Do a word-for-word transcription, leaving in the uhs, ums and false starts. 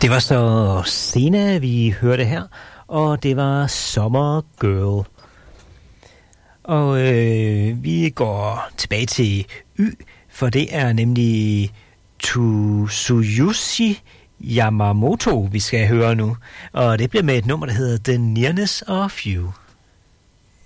Det var så Sena, vi hørte her, og det var Summer Girl. Og øh, vi går tilbage til Y, for det er nemlig Tsuyushi Yamamoto, vi skal høre nu. Og det bliver med et nummer, der hedder The Nearness of You.